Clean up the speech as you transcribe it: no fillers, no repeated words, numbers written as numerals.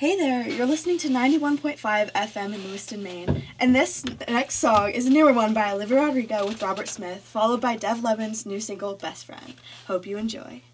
Hey there, you're listening to 91.5 FM in Lewiston, Maine, and this next song is a newer one by Olivia Rodrigo with Robert Smith, followed by Dev Levin's new single, Best Friend. Hope you enjoy.